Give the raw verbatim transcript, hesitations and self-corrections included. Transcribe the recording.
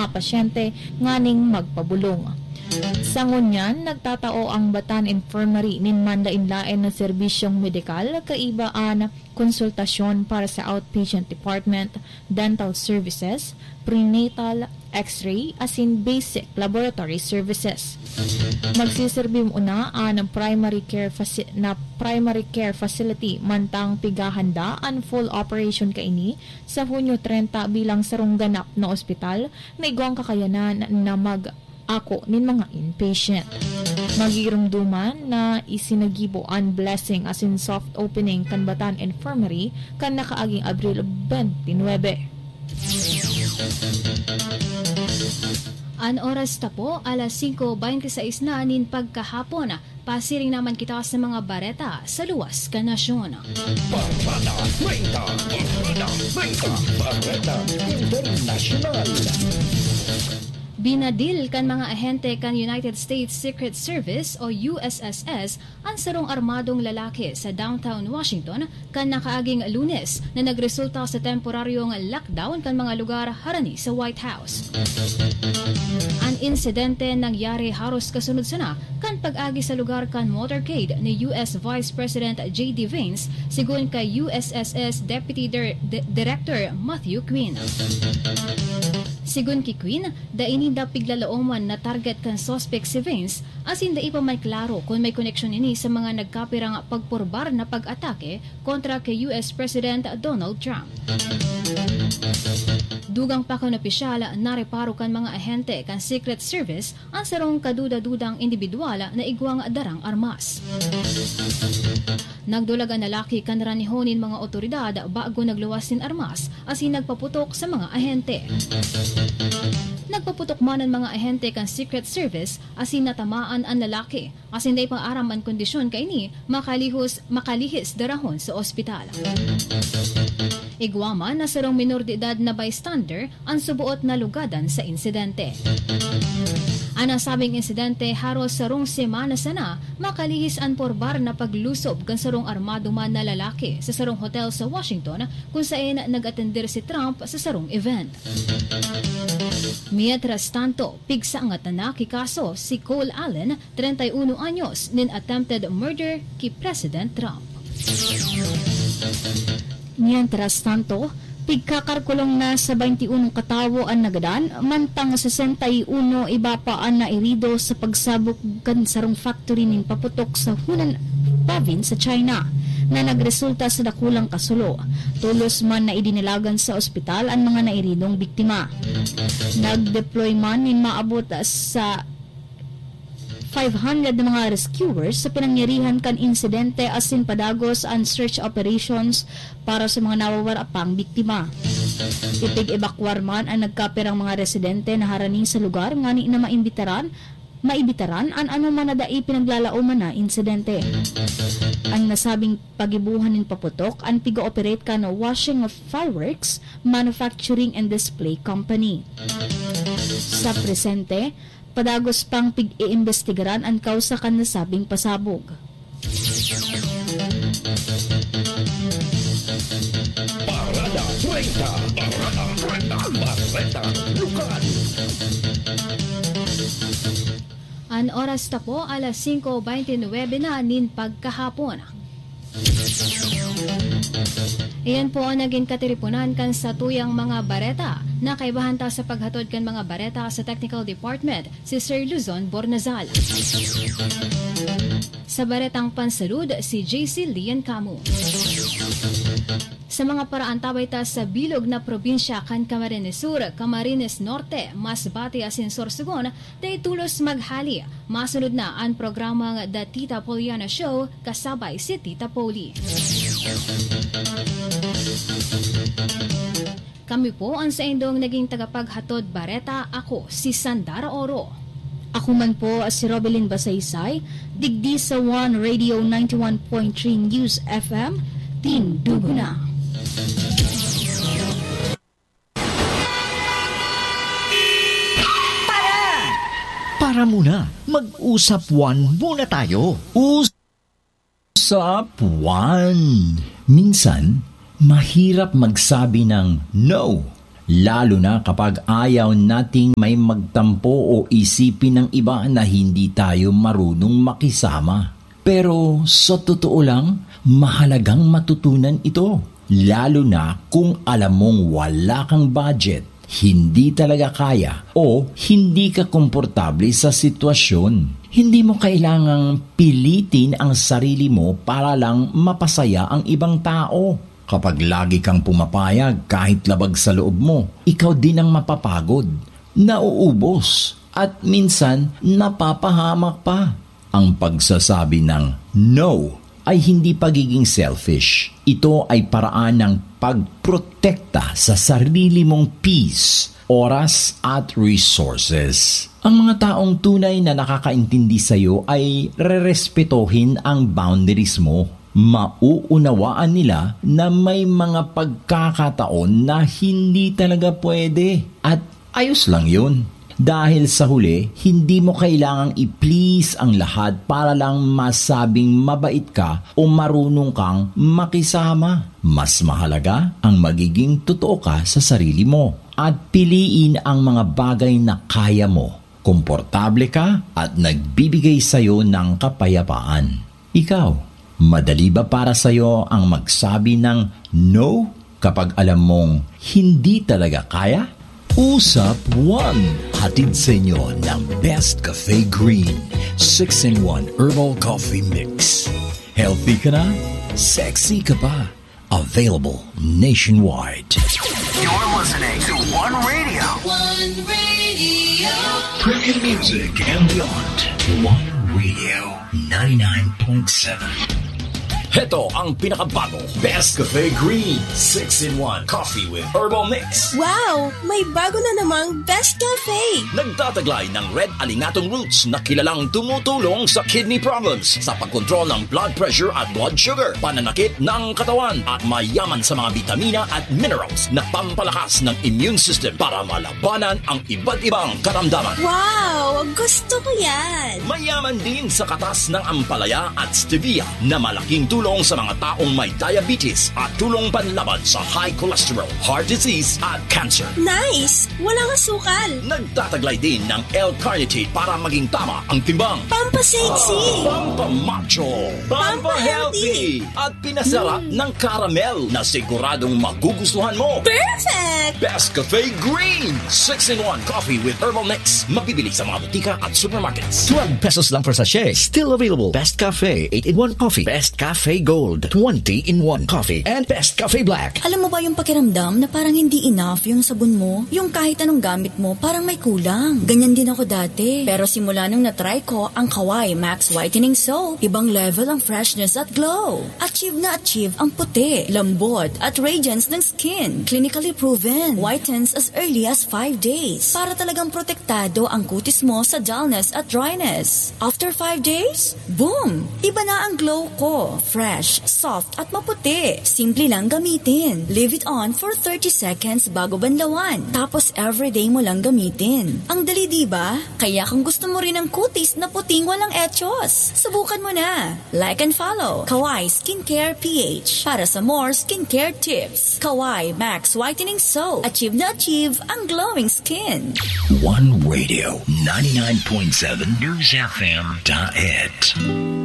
mga pasyente nganing magpabulong. Sa ngunyan, nagtatao ang Batan Infirmary nin manlain-lain na serbisyong medikal, kaibaan konsultasyon para sa outpatient department, dental services, prenatal, x-ray, asin basic laboratory services. Magsiserbi una ang primary care faci- na primary care facility mantang pigahanda ang full operation kaini sa Hunyo thirty bilang sarong ganap na ospital na igwang kakayanan na mag ako nin mga inpatient. Magirumduman na isinagibo ang blessing as in soft opening kan Batan Infirmary kan nakaaging Abril twenty-nine. An oras ta po, alas singko twenty-six na nin pagkahapon. Pasiring naman kita sa mga bareta sa luwas ka nasyon. Barata Maita, Barata Maita, Barata International. Binadil kan mga ahente kan United States Secret Service o U S S S ang sarong armadong lalaki sa downtown Washington kan nakaaging Lunes na nagresulta sa temporaryong lockdown kan mga lugar harani sa White House. Ang insidente nangyari haros kasunod sana kan pag-agi sa lugar kan motorcade ni U S Vice President J D Vance sigun kay U S S S Deputy Dir- D- Director Matthew Quinn. Sigun ki Quinn, dainin da piglalaoman na target kan suspect si Vance asin da ipa may klaro kung may koneksyon ini sa mga nagkapirang pagpurbar na pag-atake kontra kay U S President Donald Trump. Dugang pa kan opisyal na reparo kan mga ahente kan Secret Service ang sarong kaduda-dudang individual na igwang darang armas. Nagdulag ang lalaki kan ranihonin mga otoridad bago nagluwas sin armas asin nagpaputok sa mga ahente. Nagpaputok man ang mga ahente kan Secret Service asin natamaan ang lalaki asin day pang-aram ang kondisyon kay ni makalihos makalihis darahon sa ospital. Igwaman na sarong minor de edad na bystander ang subuot na lugadan sa insidente. Ang nasabing insidente haros sarong semana sana makalihis ang porbar na paglusob kan sarong armado man na lalaki sa sarong hotel sa Washington kung saan nag-atender si Trump sa sarong event. Mientras tanto, pigsa ang atanaki kaso si Cole Allen, thirty-one anyos, nin attempted murder kay President Trump. Mientras tanto, pigkakarkulong na sa twenty-one katawo ang nagadan, mantang sixty-one iba pa ang nairido sa pagsabog kan sarong factory nin paputok sa Hunan province sa China na nagresulta sa dakulang kasulo. Tulos man na idinilagan sa ospital ang mga nairidong biktima. Nag-deploy man nin maabot sa five hundred na mga rescuers sa pinangyarihan kan insidente asin padagos ang search operations para sa mga nawawala pang biktima. Ipig-ebakwar man ang nagkapirang mga residente na haraning sa lugar ngani na maimbitaran maibitaran ang ano man na dai pinaglalauman na insidente. Ang nasabing pagibuhan ng paputok ang piga-operate ka na Washing of Fireworks Manufacturing and Display Company. Sa presente, padagos pang pig-iimbestigaran ang kausa kan nasabing pasabog. Parada Trenta, Parada Trenta, Barreta, Lucan. An oras ta po, alas singko twenty-nine na nin pagkahapon. Iyan po ang naging katiripunan kan sa tuyang mga bareta na kaibahanta sa paghatod kan mga bareta sa Technical Department si Sir Luzon Bornazal. Sa baretang pansalud si J C Lian Camu. Sa mga paraan tabay ta sa bilog na probinsya kan Camarines Sur, Camarines Norte, Masbate asin Sorsogon, day tulos maghali. Masunod na ang programang The Tita Poliana Show kasabay si Tita Poli. Kami po ang sa indong naging tagapaghatod bareta, ako si Sandara Oro. Ako man po si Robelyn Basaysay, digdi sa One Radio ninety-one point three News F M, Tindugo na. Para! Para muna, mag-usap one muna tayo. Usap one. Minsan, mahirap magsabi ng no lalo na kapag ayaw nating may magtampo o isipin ng iba na hindi tayo marunong makisama. Pero sa totoo lang, mahalagang matutunan ito, lalo na kung alam mong wala kang budget, hindi talaga kaya o hindi ka komportable sa sitwasyon. Hindi mo kailangang pilitin ang sarili mo para lang mapasaya ang ibang tao. Kapag lagi kang pumapayag kahit labag sa loob mo, ikaw din ang mapapagod, nauubos, at minsan napapahamak pa. Ang pagsasabi ng no ay hindi pagiging selfish. Ito ay paraan ng pagprotekta sa sarili mong peace, oras at resources. Ang mga taong tunay na nakakaintindi sa iyo ay rerespetohin ang boundaries mo. Mauunawaan nila na may mga pagkakataon na hindi talaga pwede at ayos lang yun. Dahil sa huli, hindi mo kailangang i-please ang lahat para lang masabing mabait ka o marunong kang makisama. Mas mahalaga ang magiging totoo ka sa sarili mo at piliin ang mga bagay na kaya mo, komportable ka at nagbibigay sa'yo ng kapayapaan. Ikaw, madali ba para sa'yo ang magsabi ng no kapag alam mong hindi talaga kaya? Usap one, hatid sa inyo ng Best Cafe Green six in one Herbal Coffee Mix. Healthy ka na? Sexy ka pa? Available nationwide. You're listening to One Radio. One Radio. Premium music and beyond. One Radio ninety-nine point seven. Heto ang pinakabago, Best Cafe Green six in one Coffee with Herbal Mix. Wow! May bago na namang Best Cafe! Nagtataglay ng red alingatong roots na kilalang tumutulong sa kidney problems, sa pagkontrol ng blood pressure at blood sugar, pananakit ng katawan, at mayaman sa mga vitamina at minerals na pampalakas ng immune system para malabanan ang iba't ibang karamdaman. Wow! Gusto ko yan! Mayaman din sa katas ng ampalaya at stevia na malaking tulong sa mga taong may diabetes at tulong panlaban sa high cholesterol, heart disease at cancer. Nice! Walang asukal! Nagtataglay din ng L-carnitine para maging tama ang timbang. Pampasexy! Pampamacho! Pampahealthy! At pinasarap mm. ng caramel na siguradong magugustuhan mo. Perfect! Best Cafe Green six in one Coffee with Herbal Mix. Mabibili sa mga butika at supermarkets. twelve pesos lang per sachet. Still available. Best Cafe eight in one Coffee. Best Cafe Gold twenty in one Coffee. And Best Cafe Black. Alam mo ba yung pakiramdam na parang hindi enough yung sabon mo? Yung kahit anong gamit mo, parang may kulang. Ganyan din ako dati. Pero simula nung na-try ko ang Kawai Max Whitening Soap, ibang level ang freshness at glow. Achieve na achieve ang puti, lambot at radiance ng skin. Clinically proven. Whitens as early as five days. Para talagang protektado ang kutis mo sa dullness at dryness. After five days, boom! Iba na ang glow ko. Fresh, soft at maputi. Simple lang gamitin. Leave it on for thirty seconds bago banlawan. Tapos everyday mo lang gamitin. Ang dali, diba? Kaya kung gusto mo rin ng kutis na puting walang etchos, subukan mo na. Like and follow Kawai Skincare P H para sa more skincare tips. Kawai Max Whitening Soap. Achieve na achieve ang glowing skin. One Radio ninety-nine point seven News F M dot it.